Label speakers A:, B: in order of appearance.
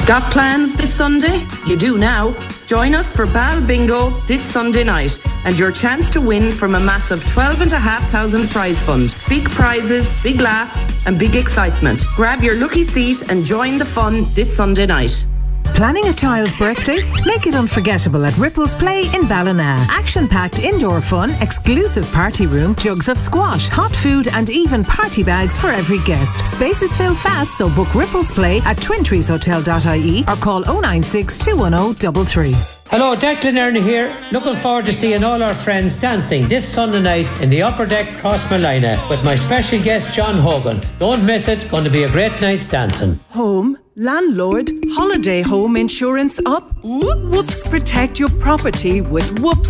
A: Got plans this Sunday? You do now. Join us for Bal Bingo this Sunday night and your chance to win from a massive 12,500 prize fund. Big prizes, big laughs and big excitement. Grab your lucky seat and join the fun this Sunday night.
B: Planning a child's birthday? Make it unforgettable at Ripples Play in Ballina. Action-packed indoor fun, exclusive party room, jugs of squash, hot food and even party bags for every guest. Spaces fill fast, so book Ripples Play at twintreeshotel.ie or call 096 210 33.
C: Hello, Declan Ernie here. Looking forward to seeing all our friends dancing this Sunday night in the Upper Deck Crossmolina with my special guest John Hogan. Don't miss it, going to be a great night's dancing.
B: Home, landlord, holiday home insurance up. Whoops, protect your property with Whoops